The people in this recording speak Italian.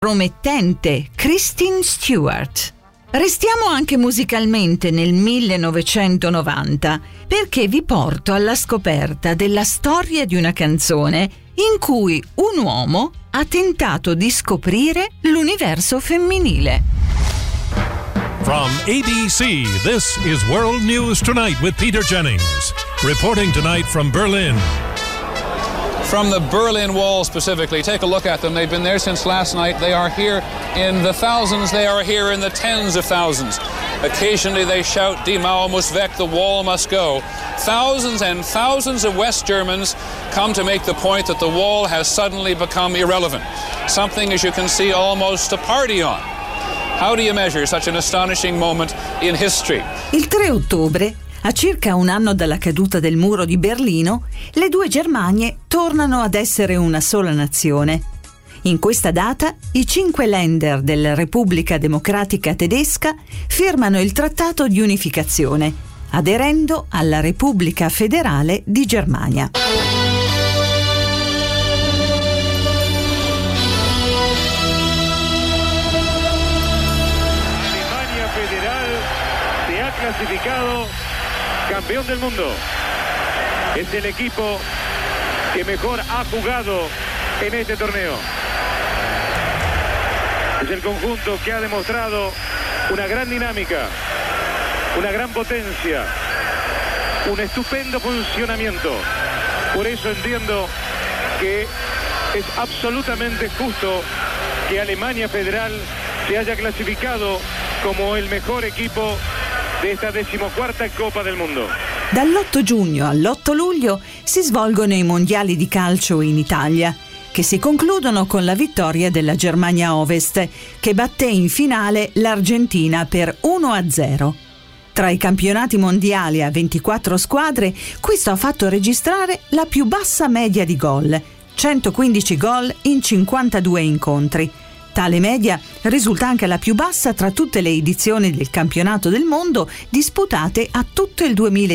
promettente Kristen Stewart. Restiamo anche musicalmente nel 1990 perché vi porto alla scoperta della storia di una canzone in cui un uomo ha tentato di scoprire l'universo femminile. From ABC, this is World News Tonight with Peter Jennings. Reporting tonight from Berlin. From the Berlin Wall specifically, take a look at them. They've been there since last night. They are here in the thousands. They are here in the tens of thousands. Occasionally they shout, Die Mauer muss weg, the wall must go. Thousands and thousands of West Germans come to make the point that the wall has suddenly become irrelevant. Something, as you can see, almost to party on. How do you measure such an astonishing moment in history? Il 3 ottobre, a circa un anno dalla caduta del muro di Berlino, le due Germanie tornano ad essere una sola nazione. In questa data, i 5 Länder della Repubblica Democratica Tedesca firmano il Trattato di Unificazione, aderendo alla Repubblica Federale di Germania. Alemania Federal se ha clasificado campeón del mundo. Es el equipo que mejor ha jugado en este torneo. Es el conjunto que ha demostrado una gran dinámica, una gran potencia, un estupendo funcionamiento. Por eso entiendo que es absolutamente justo que Alemania Federal se haya clasificado como el mejor equipo di questa 14ª Coppa del Mondo. Dall'8 giugno all'8 luglio si svolgono i mondiali di calcio in Italia, che si concludono con la vittoria della Germania Ovest, che batté in finale l'Argentina per 1-0. Tra i campionati mondiali a 24 squadre, questo ha fatto registrare la più bassa media di gol, 115 gol in 52 incontri. Tale media risulta anche la più bassa tra tutte le edizioni del campionato del mondo disputate a tutto il 2000.